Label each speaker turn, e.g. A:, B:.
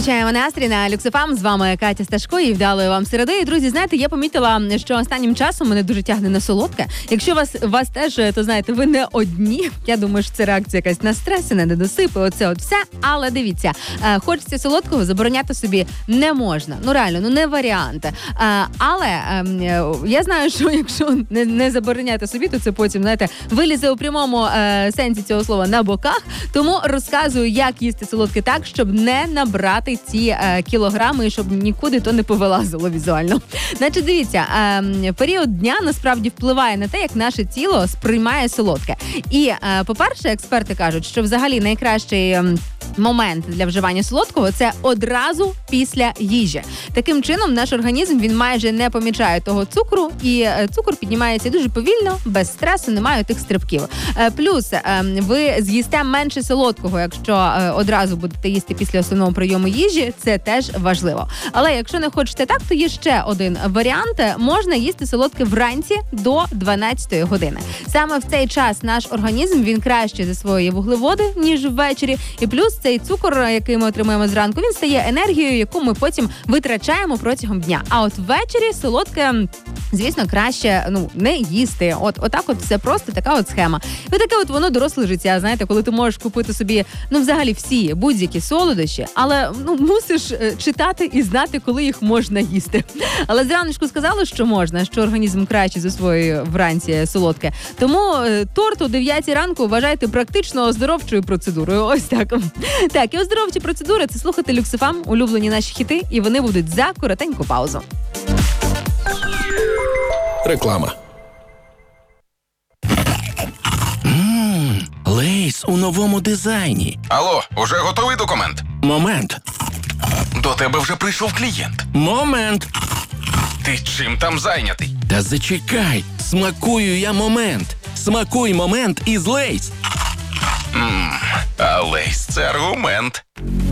A: Качаємо настрій на Люкс ФМ. З вами Катя Сташко і вдалої вам середи. І, друзі, знаєте, я помітила, що останнім часом мене дуже тягне на солодке. Якщо вас теж, то знаєте, ви не одні. Я думаю, що це реакція якась на стрес, на недосипи, оце от все. Але дивіться, хочеться солодкого, забороняти собі не можна. Ну реально, не варіант. Але я знаю, що якщо не забороняти собі, то це потім, знаєте, вилізе у прямому сенсі цього слова на боках. Тому розказую, як їсти солодке так, щоб не набрати ці кілограми і щоб нікуди то не повилазило візуально. Значить, дивіться, період дня насправді впливає на те, як наше тіло сприймає солодке. І, по-перше, експерти кажуть, що взагалі найкращий момент для вживання солодкого – це одразу після їжі. Таким чином, наш організм, він майже не помічає того цукру, і цукор піднімається дуже повільно, без стресу, немає тих стрибків. Плюс, ви з'їсте менше солодкого, якщо одразу будете їсти після основного прийому їжі, це теж важливо. Але якщо не хочете так, то є ще один варіант. Можна їсти солодке вранці до 12 години. Саме в цей час наш організм, він краще засвоює вуглеводи, ніж ввечері. І плюс цей цукор, який ми отримуємо зранку, він стає енергією, яку ми потім витрачаємо протягом дня. А от ввечері солодке, звісно, краще не їсти. Отак от все просто, така от схема. І таке от воно доросле життя, знаєте, коли ти можеш купити собі, взагалі всі, будь-які солодощі, але мусиш читати і знати, коли їх можна їсти. Але зраночку сказали, що можна, що організм краще засвоює вранці солодке. Тому торт о 9 ранку вважайте практично оздоровчою процедурою. Ось так. Так, і оздоровчі процедури – це слухати Люкс ФМ, улюблені наші хіти, і вони будуть за коротеньку паузу.
B: Реклама. Лейс у новому дизайні.
C: Алло, уже готовий документ?
B: Момент.
C: До тебе вже прийшов клієнт.
B: Момент.
C: Ти чим там зайнятий?
B: Та зачекай, смакую я момент. Смакуй момент із Лейс.
C: А Лейс – це аргумент.